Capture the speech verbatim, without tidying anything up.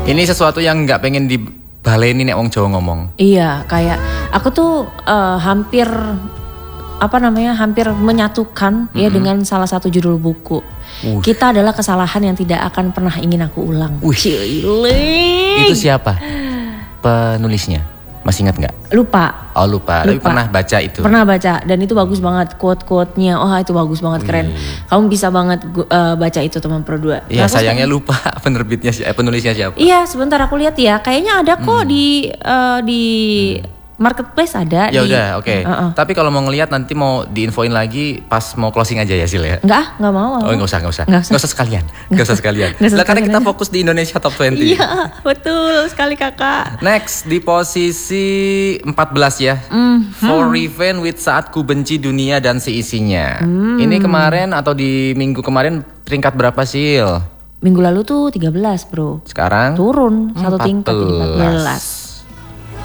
Ini sesuatu yang nggak pengen dibaleni nek wong Jawa ngomong. Iya, kayak aku tuh uh, hampir apa namanya hampir menyatukan mm-hmm. ya dengan salah satu judul buku. Uh. Kita adalah kesalahan yang tidak akan pernah ingin aku ulang. Uh. Itu siapa penulisnya? Masih ingat nggak? Lupa. Oh lupa. lupa. Tapi pernah baca itu? Pernah baca dan itu bagus banget quote-quote-nya. Oh itu bagus banget, keren. Wih. Kamu bisa banget uh, baca itu teman Pro dua. Iya sayangnya sekarang lupa penerbitnya eh, penulisnya siapa. Iya sebentar aku lihat ya. Kayaknya ada kok hmm. di uh, di hmm. marketplace ada. Ya udah oke. Okay. Uh-uh. Tapi kalau mau ngelihat nanti mau diinfoin lagi pas mau closing aja ya Sil ya? Enggak, enggak mau. Oh enggak usah, enggak usah. Enggak usah, usah sekalian. Enggak usah sekalian. Lah karena kita fokus di Indonesia Top dua puluh. Iya, betul sekali Kakak. Next di posisi empat belas ya. Mm-hmm. For Revenge with Saat Ku Benci Dunia dan Seisinya. Mm. Ini kemarin atau di minggu kemarin peringkat berapa Sil? Minggu lalu tuh tiga belas bro. Sekarang? Turun satu tingkat di empat belas.